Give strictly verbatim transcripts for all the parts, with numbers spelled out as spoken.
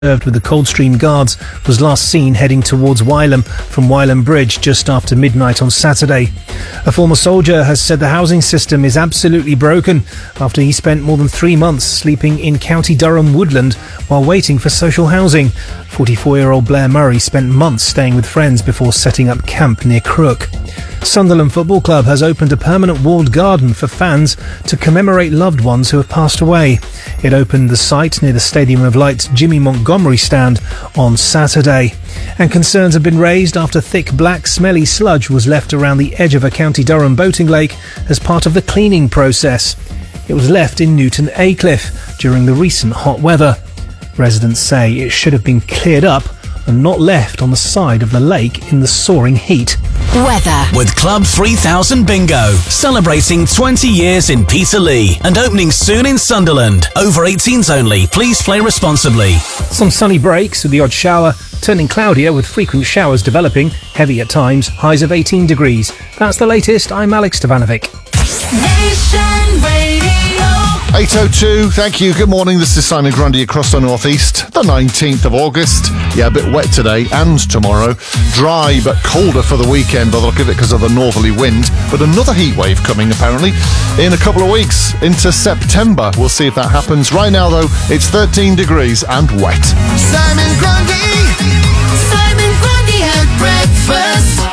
served with the Coldstream Guards was last seen heading towards Wylam from Wylam Bridge just after midnight on Saturday. A former soldier has said the housing system is absolutely broken after he spent more than three months sleeping in County Durham woodland while waiting for social housing. forty-four-year-old Blair Murray spent months staying with friends before setting up camp near Crook. Sunderland Football Club has opened a permanent walled garden for fans to commemorate loved ones who have passed away. It opened the site near the Stadium of Light's Jimmy Montgomery stand on Saturday. And concerns have been raised after thick black smelly sludge was left around the edge of a County Durham boating lake as part of the cleaning process. It was left in Newton Aycliffe during the recent hot weather. Residents say it should have been cleared up and not left on the side of the lake in the soaring heat. Weather. With Club three thousand Bingo, celebrating twenty years in Peterlee and opening soon in Sunderland. Over eighteens only. Please play responsibly. Some sunny breaks with the odd shower, turning cloudier with frequent showers developing, heavy at times, highs of eighteen degrees. That's the latest. I'm Alex Stevanovic. Nation Radio. eight oh two, thank you. Good morning. This is Simon Grundy across the northeast. The nineteenth of August. Yeah, a bit wet today and tomorrow. Dry but colder for the weekend by the look of it because of the northerly wind. But another heat wave coming apparently in a couple of weeks into September. We'll see if that happens. Right now though, it's thirteen degrees and wet. Simon Grundy. Simon Grundy at breakfast.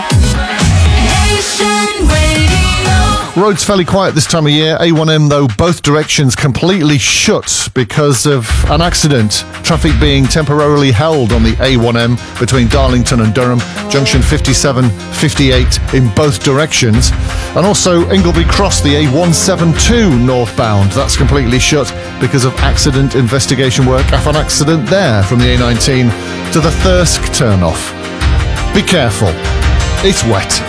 Nation Radio. Roads fairly quiet this time of year. A one M though, both directions completely shut because of an accident. Traffic being temporarily held on the A one M between Darlington and Durham, junction fifty-seven, fifty-eight in both directions. And also Ingleby Cross, the A one seventy-two northbound. That's completely shut because of accident investigation work. After an accident there from the A nineteen to the Thirsk turn-off. Be careful. It's wet.